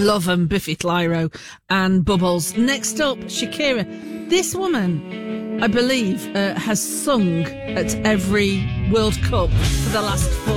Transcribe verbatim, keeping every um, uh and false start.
Love 'em, Biffy Clyro and Bubbles. Next up, Shakira. This woman, I believe, uh, has sung at every World Cup for the last four